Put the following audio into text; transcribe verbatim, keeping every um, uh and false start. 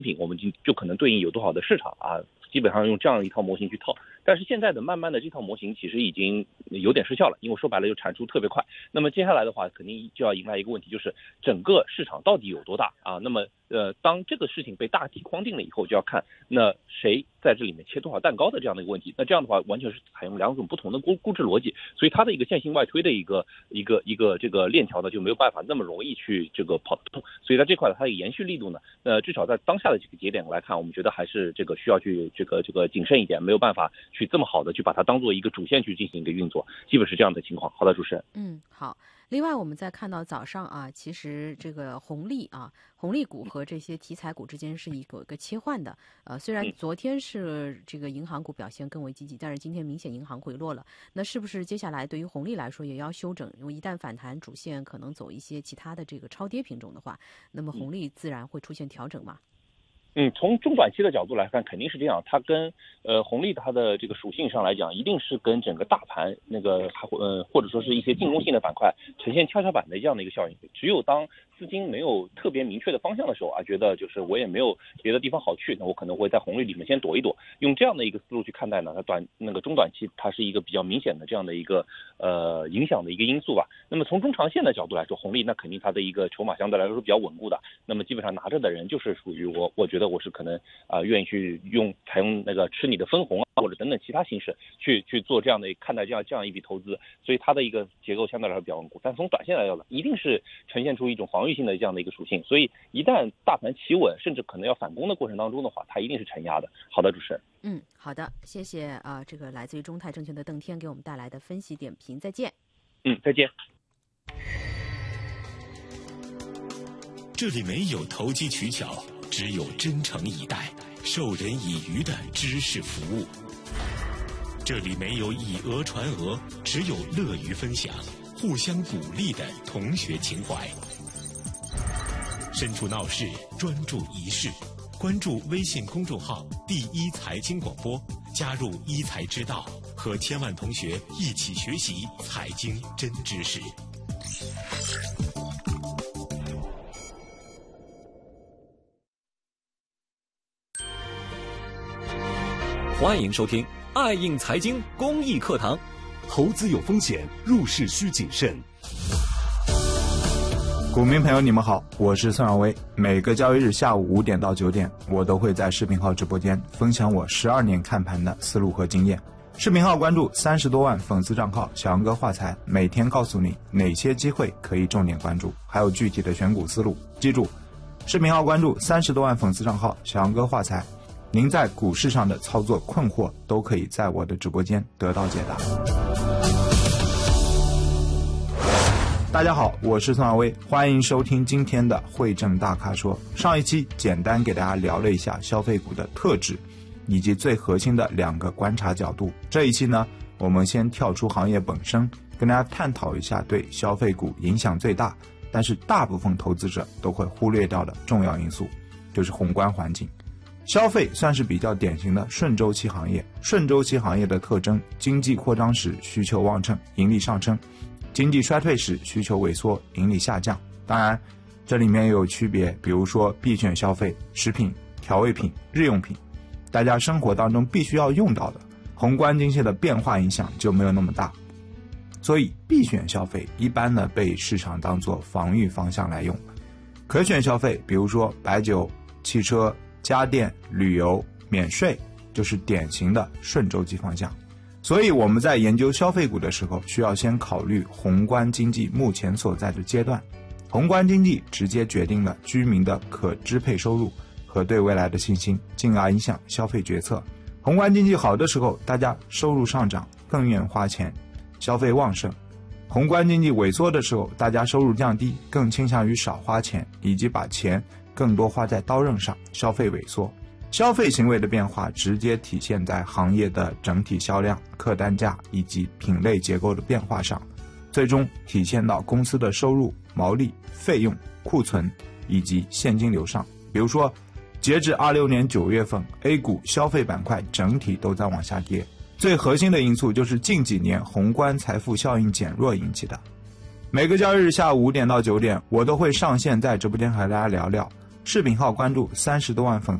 品，我们就就可能对应有多少的市场啊，基本上用这样一套模型去套。但是现在的慢慢的这套模型其实已经有点失效了，因为说白了就产出特别快。那么接下来的话，肯定就要迎来一个问题，就是整个市场到底有多大啊？那么呃，当这个事情被大体框定了以后，就要看那谁在这里面切多少蛋糕的这样的一个问题。那这样的话，完全是采用两种不同的估估值逻辑，所以它的一个线性外推的一个一个一个这个链条呢，就没有办法那么容易去这个跑得通。所以在这块它的延续力度呢，呃，至少在当下的这个节点来看，我们觉得还是这个需要去这个这个谨慎一点，没有办法去这么好的去把它当做一个主线去进行一个运作，基本是这样的情况。好的，主持人。 嗯，好。另外，我们再看到早上啊，其实这个红利啊，红利股和这些题材股之间是一个一个切换的。呃，虽然昨天是这个银行股表现更为积极，但是今天明显银行回落了。那是不是接下来对于红利来说也要休整？因为一旦反弹，主线可能走一些其他的这个超跌品种的话，那么红利自然会出现调整嘛？ 嗯，从中短期的角度来看，肯定是这样。它跟呃红利它的这个属性上来讲，一定是跟整个大盘那个还会呃或者说是一些进攻性的板块呈现跷跷板的这样的一个效应。只有当资金没有特别明确的方向的时候啊，觉得就是我也没有别的地方好去，那我可能会在红利里面先躲一躲。用这样的一个思路去看待呢，它短那个中短期它是一个比较明显的这样的一个呃影响的一个因素吧。那么从中长线的角度来说，红利那肯定它的一个筹码相对来说是比较稳固的。那么基本上拿着的人就是属于我，我觉得我是可能啊、呃、愿意去用采用那个吃你的分红啊或者等等其他形式去去做这样的看待这样这样一笔投资，所以它的一个结构相对来说比较稳固。但从短线来说，一定是呈现出一种防御性的这样的一个属性，所以一旦大盘企稳，甚至可能要反攻的过程当中的话，它一定是承压的。好的，主持人。 嗯，好的，谢谢啊、呃，这个来自于中泰证券的邓天给我们带来的分析点评，再见。 嗯，再见。 这里没有投机取巧，只有真诚以待、授人以渔的知识服务。这里没有以讹传讹，只有乐于分享、互相鼓励的同学情怀。身处闹市，专注一事，关注微信公众号第一财经广播，加入一财之道，和千万同学一起学习财经真知识。 欢迎收听爱应财经公益课堂。 投资有风险，入市需谨慎。股民朋友你们好，我是孙晓薇。每个交易日下午五点到九点，我都会在视频号直播间分享我十二年看盘的思路和经验。视频号关注三十多万粉丝账号小杨哥话财，每天告诉你哪些机会可以重点关注，还有具体的选股思路。记住，视频号关注三十多万粉丝账号小杨哥话财，您在股市上的操作困惑都可以在我的直播间得到解答。大家好，我是孙晓薇，欢迎收听今天的汇证大咖说。上一期简单给大家聊了一下消费股的特质以及最核心的两个观察角度。这一期呢，我们先跳出行业本身，跟大家探讨一下对消费股影响最大，但是大部分投资者都会忽略掉的重要因素，就是宏观环境。消费算是比较典型的顺周期行业，顺周期行业的特征，经济扩张时需求旺盛，盈利上升，经济衰退时需求萎缩，盈利下降。当然这里面也有区别，比如说必选消费、食品、调味品、日用品，大家生活当中必须要用到的，宏观经济的变化影响就没有那么大。所以必选消费一般呢被市场当作防御方向来用，可选消费比如说白酒、汽车、家电、旅游、免税，就是典型的顺周期方向。所以我们在研究消费股的时候，需要先考虑宏观经济目前所在的阶段。宏观经济直接决定了居民的可支配收入和对未来的信心，进而影响消费决策。宏观经济好的时候，大家收入上涨，更愿花钱，消费旺盛。宏观经济萎缩的时候，大家收入降低，更倾向于少花钱，以及把钱更多花在刀刃上，消费萎缩。消费行为的变化直接体现在行业的整体销量、客单价以及品类结构的变化上，最终体现到公司的收入、毛利、费用、库存以及现金流上。比如说截至二六年九月份 A 股消费板块整体都在往下跌，最核心的因素就是近几年宏观财富效应减弱引起的。每个交易日下午五点到九点，我都会上线在直播间和大家聊聊视频号关注三十多万粉